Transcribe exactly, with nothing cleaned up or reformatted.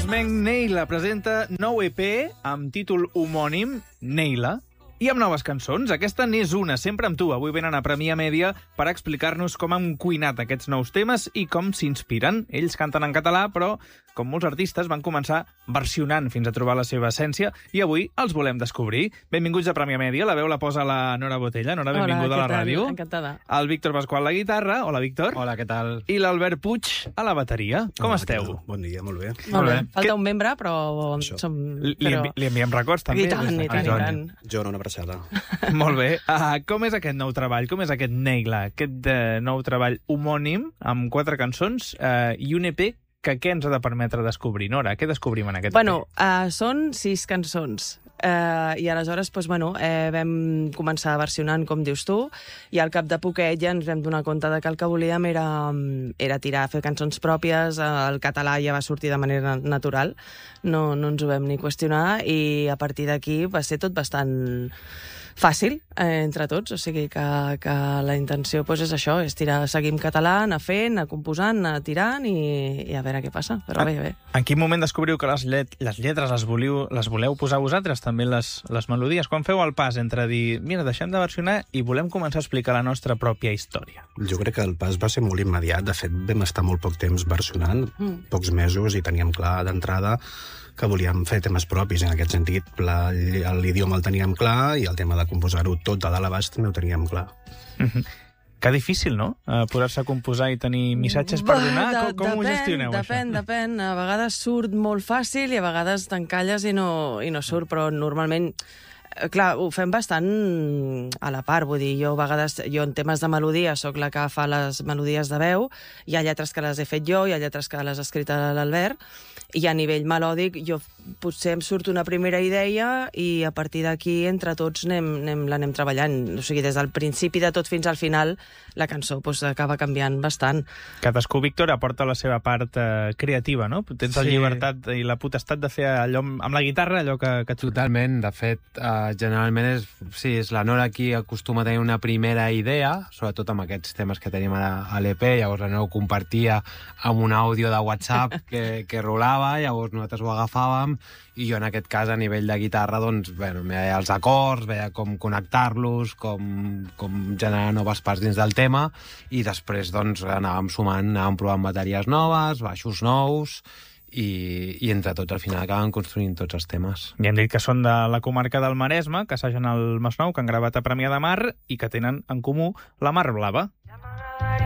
Usmenc Neila presenta nou E P amb títol homònim, Neila, i amb noves cançons. Aquesta n'és una, sempre amb tu. Avui venen a Premià Mèdia per explicar-nos com han cuinat aquests nous temes i com s'inspiren. Ells canten en català, però, com molts artistes, van començar versionant fins a trobar la seva essència i avui els volem descobrir. Benvinguts a Premià Mèdia. La veu la posa la Nora Botella. Nora, benvinguda Hola, a la ràdio. Encantada. El Víctor Pasqual, la guitarra. Hola, Víctor. Hola, què tal? I l'Albert Puig, a la bateria. Com Hola, esteu? Bon dia, molt bé. Molt bé. Falta Que- un membre, però... Això. Som... Li, però... envi li enviem records, també. I tant, des i d'aquí. tant, i tant. Joan, una abraçada. Molt bé. Uh, com és aquest nou treball? Com és aquest Neila? Aquest uh, nou treball homònim amb quatre cançons uh, i un E P que què ens ha de permetre descobrir? Nora, què descobrim en aquest Bueno, E P? uh, són sis cançons. Uh, I aleshores, doncs, bueno, eh, vam començar versionant, com dius tu, i al cap de poquet ja ens vam donar compte de que el que volíem era, era tirar, fer cançons pròpies. El català ja va sortir de manera natural, no, no ens ho vam ni qüestionar, i a partir d'aquí va ser tot bastant fàcil eh, entre tots, o sigui que, que la intenció doncs, és això, és tirar, seguir en català, anar fent, anar composant, anar tirant i, i a veure què passa, però bé, bé. En quin moment descobriu que les, llet les lletres les, voliu, les voleu posar vosaltres, també les, les melodies? Quan feu el pas entre dir, mira, deixem de versionar i volem començar a explicar la nostra pròpia història? Jo crec que el pas va ser molt immediat. De fet, vam estar molt poc temps versionant, mm. pocs mesos, i teníem clar d'entrada que volíem fer temes propis. En aquest sentit, l'idioma el teníem clar i el tema de composar-ho tot a dalt a baix també ho teníem clar. Mm-hmm. Que difícil, no?, uh, posar-se a composar i tenir missatges per donar. De, Com, com depèn, ho gestioneu, depèn, això? Depèn, depèn. A vegades surt molt fàcil i a vegades t'encalles i, no, i no surt, però normalment... Clar, ho fem bastant a la part, vull dir, jo a vegades, jo en temes de melodia sóc la que fa les melodies de veu, hi ha lletres que les he fet jo, hi ha lletres que les ha escrit l'Albert, i a nivell melòdic jo potser em surt una primera idea i a partir d'aquí entre tots anem, anem, l'anem treballant. O sigui, des del principi de tot fins al final la cançó doncs, acaba canviant bastant. Cadascú, Víctor, aporta la seva part eh, creativa, no? Tens la Sí. llibertat i la potestat de fer allò amb, amb la guitarra, allò que, que et surt. Totalment, de fet, uh, generalment és, sí, és la Nora qui acostuma a tenir una primera idea, sobretot amb aquests temes que tenim a, a l'E P, llavors la Nora ho compartia amb un àudio de WhatsApp que, que rolava, llavors nosaltres ho agafàvem, i jo en aquest cas a nivell de guitarra doncs, bueno, veia els acords, veia com connectar-los, com, com generar noves parts dins del tema, i després doncs anàvem sumant, anàvem provant bateries noves, baixos nous, i, i entre tots al final acaben construint tots els temes. I hem dit que són de la comarca del Maresme, que assagen al Masnou, que han gravat a Premià de Mar i que tenen en comú la Mar Blava.